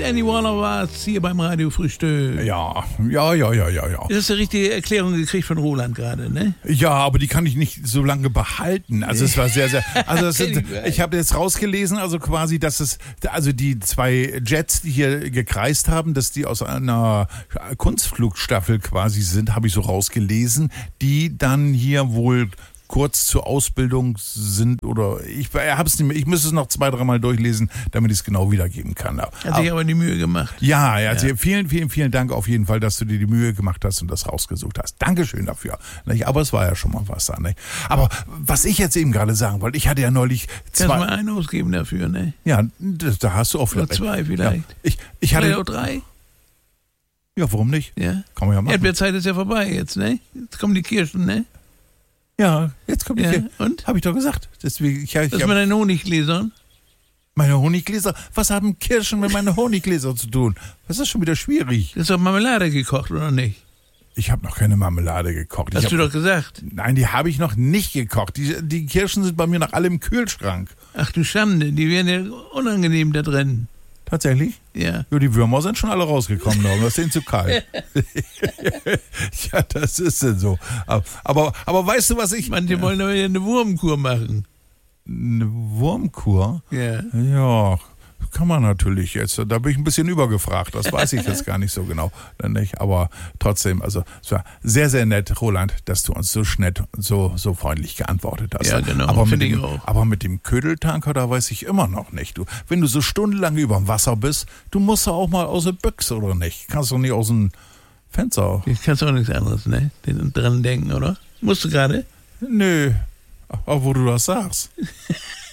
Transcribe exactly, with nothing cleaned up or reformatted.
Andy Warner war's hier beim Radiofrühstück. Ja, ja, ja, ja, ja, ja. Du hast die richtige Erklärung gekriegt von Roland gerade, ne? Ja, aber die kann ich nicht so lange behalten. Also es war sehr, sehr. Also das sind, ich habe jetzt rausgelesen, also quasi, dass es, also die zwei Jets, die hier gekreist haben, dass die aus einer Kunstflugstaffel quasi sind, habe ich so rausgelesen, die dann hier wohl kurz zur Ausbildung sind oder ich habe es nicht mehr, ich müsste es noch zwei, dreimal durchlesen, damit ich es genau wiedergeben kann. Hat sich aber die Mühe gemacht. Ja, ja, ja. Vielen, vielen, vielen Dank auf jeden Fall, dass du dir die Mühe gemacht hast und das rausgesucht hast. Dankeschön dafür. Aber es war ja schon mal was da. Nicht? Aber was ich jetzt eben gerade sagen wollte, ich hatte ja neulich zwei... Kannst du mal einen ausgeben dafür, ne? Ja, das, da hast du auch vielleicht... Oder zwei vielleicht. Ja, ich, ich hatte... Vielleicht auch drei. Ja, warum nicht? Ja. Kann man ja machen. Erdbeerzeit ist ja vorbei jetzt, ne? Jetzt kommen die Kirschen, ne? Ja, jetzt kommt ja, die Kirche. Und? Habe ich doch gesagt. Deswegen, ich, ich Was mit deinen Honiggläsern? Meine Honiggläser? Was haben Kirschen mit meinen Honiggläsern zu tun? Das ist schon wieder schwierig. Du hast doch Marmelade gekocht, oder nicht? Ich habe noch keine Marmelade gekocht. Hast ich du hab, doch gesagt. Nein, die habe ich noch nicht gekocht. Die, die Kirschen sind bei mir noch alle im Kühlschrank. Ach du Schande, die werden ja unangenehm da drin. Tatsächlich? Ja. Ja, die Würmer sind schon alle rausgekommen, aber das ist denen zu kalt. Ja, das ist denn so. Aber, aber, aber weißt du, was ich... Manche ja. wollen aber ja eine Wurmkur machen. Eine Wurmkur? Ja. Ja, kann man natürlich jetzt. Da bin ich ein bisschen übergefragt. Das weiß ich jetzt gar nicht so genau. Nicht? Aber trotzdem, also es war sehr, sehr nett, Roland, dass du uns so nett und so, so freundlich geantwortet hast. Ja, genau. Aber mit, ich dem, auch. aber mit dem Ködeltanker, da weiß ich immer noch nicht. Du, wenn du so stundenlang über dem Wasser bist, du musst ja auch mal aus der Büchse, oder nicht? Kannst du nicht aus dem Fenster. Jetzt kannst du auch nichts anderes, ne? Dran denken, oder? Musst du gerade? Nö. Aber wo du das sagst.